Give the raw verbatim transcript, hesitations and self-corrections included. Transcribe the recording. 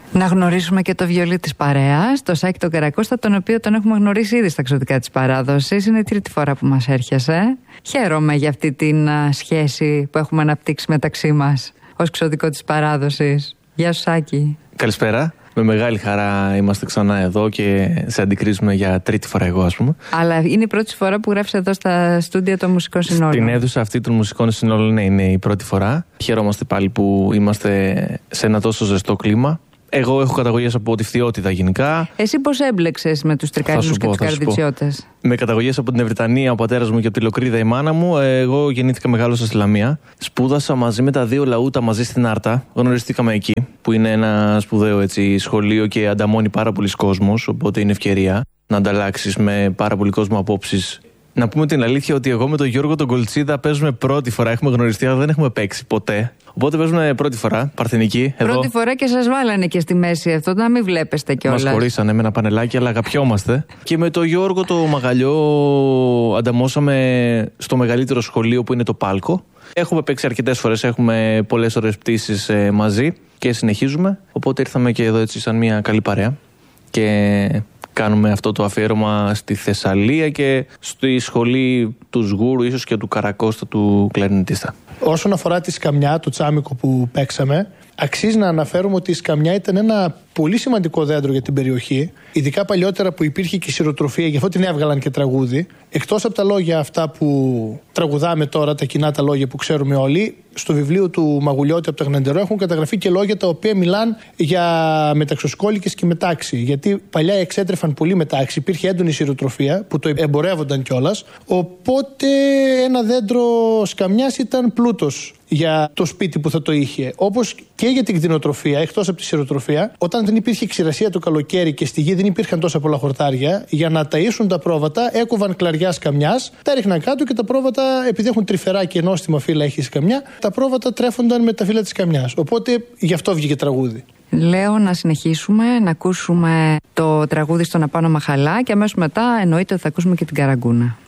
Να γνωρίσουμε και το βιολί της παρέας, το Σάκη τον Καρακώστα, τον οποίο τον έχουμε γνωρίσει ήδη στα εξωτικά της παράδοσης. Είναι η τρίτη φορά που μας έρχεσαι. Χαίρομαι για αυτή την uh, σχέση που έχουμε αναπτύξει μεταξύ μας ως εξωτικό της παράδοσης. Γεια σου, Σάκη. Καλησπέρα. Με μεγάλη χαρά είμαστε ξανά εδώ και σε αντικρίζουμε για τρίτη φορά εγώ, ας πούμε. Αλλά είναι η πρώτη φορά που γράφεις εδώ στα στούντια των Μουσικών Συνόλων. Στην αίθουσα αυτή των Μουσικών Συνόλων, ναι, είναι η πρώτη φορά. Χαιρόμαστε πάλι που είμαστε σε ένα τόσο ζεστό κλίμα. Εγώ έχω καταγωγές από τη Φθιώτιδα γενικά. Εσύ πώς έμπλεξες με τους Τρικάλινους και τους Καρδιτσιώτες? Με καταγωγές από την Ευρυτανία, ο πατέρας μου και από τη Λοκρίδα η μάνα μου. Εγώ γεννήθηκα, μεγάλωσα στη Λαμία. Σπούδασα μαζί με τα δύο λαούτα μαζί στην Άρτα. Γνωριστήκαμε εκεί, που είναι ένα σπουδαίο έτσι, σχολείο και ανταμώνει πάρα πολλοί κόσμος. Οπότε είναι ευκαιρία να ανταλλάξεις με πάρα πολύ κόσμο απόψεις. Να πούμε την αλήθεια ότι εγώ με τον Γιώργο τον Κολτσίδα παίζουμε πρώτη φορά. Έχουμε γνωριστεί, αλλά δεν έχουμε παίξει ποτέ. Οπότε παίζουμε πρώτη φορά, Παρθενική. Εδώ. Πρώτη φορά και σας βάλανε και στη μέση αυτό, να μην βλέπεστε κιόλας. Μας χωρίσανε με ένα πανελάκι, αλλά αγαπιόμαστε. Και με τον Γιώργο το Μαγαλιό ανταμώσαμε στο μεγαλύτερο σχολείο που είναι το Πάλκο. Έχουμε παίξει αρκετές φορές, έχουμε πολλές ώρες πτήσεις ε, μαζί και συνεχίζουμε. Οπότε ήρθαμε και εδώ έτσι σαν μια καλή παρέα. Και κάνουμε αυτό το αφιέρωμα στη Θεσσαλία και στη σχολή του Σγούρου, ίσως και του Καρακώστα, του κλαρινετίστα. Όσον αφορά τη σκαμιά, το τσάμικο που παίξαμε, αξίζει να αναφέρουμε ότι η σκαμιά ήταν ένα πολύ σημαντικό δέντρο για την περιοχή. Ειδικά παλιότερα που υπήρχε και σειροτροφία, γι' αυτό την έβγαλαν και τραγούδι. Εκτός από τα λόγια αυτά που τραγουδάμε τώρα, τα κοινά τα λόγια που ξέρουμε όλοι, στο βιβλίο του Μαγουλιώτη από το Αγναντερό έχουν καταγραφεί και λόγια τα οποία μιλάν για μεταξοσκόλικες και μετάξι. Γιατί παλιά εξέτρεφαν πολύ μετάξι, υπήρχε έντονη σειροτροφία που το εμπορεύονταν κιόλας. Οπότε ένα δέντρο σκαμιάς ήταν πλούτος για το σπίτι που θα το είχε. Όπως και για την κτηνοτροφία, εκτός από τη σειροτροφία, όταν δεν υπήρχε ξηρασία το καλοκαίρι και στη γη δεν υπήρχαν τόσα πολλά χορτάρια, για να ταΐσουν τα πρόβατα, έκοβαν κλαριά σκαμιάς, τα ρίχναν κάτω και τα πρόβατα, επειδή έχουν τρυφερά και νόστιμα φύλλα έχει η σκαμιά, τα πρόβατα τρέφονταν με τα φύλλα της σκαμιάς. Οπότε γι' αυτό βγήκε τραγούδι. Λέω να συνεχίσουμε, να ακούσουμε το τραγούδι στον Απάνω Μαχαλά και αμέσως μετά εννοείται ότι θα ακούσουμε και την Καραγκούνα.